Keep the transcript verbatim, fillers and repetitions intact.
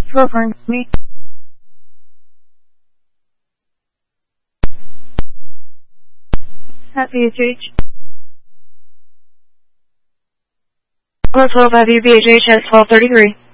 Program me. Happy H H. Hello, twelve F U B H H S twelve thirty-three.